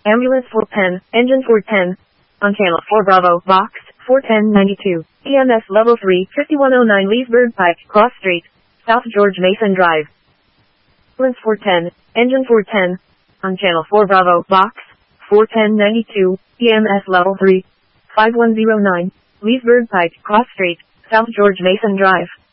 Ambulance 410, Engine 410. On Channel 4 Bravo, Box 41092. EMS Level 3, 5109 Leesburg Pike, Cross Street, South George Mason Drive. Ambulance 410, Engine 410. On Channel 4 Bravo, Box 41092. EMS Level 3, 5109. Leesburg Pike, Cross Street, South George Mason Drive.